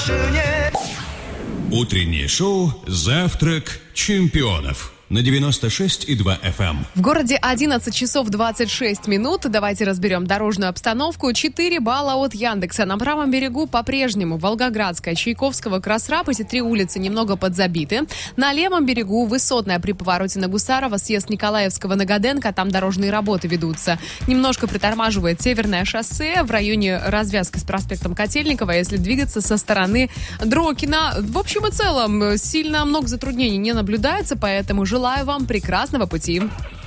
Утреннее шоу «Завтрак чемпионов» на 96,2 FM. В городе 11 часов 26 минут. Давайте разберем дорожную обстановку. 4 балла от Яндекса. На правом берегу по-прежнему Волгоградская, Чайковского, Красраб. Эти три улицы немного подзабиты. На левом берегу Высотная при повороте на Гусарова, съезд Николаевского на Годенко. Там дорожные работы ведутся. Немножко притормаживает Северное шоссе в районе развязки с проспектом Котельникова, если двигаться со стороны Дрокина. В общем и целом, сильно много затруднений не наблюдается, поэтому желаю вам прекрасного пути.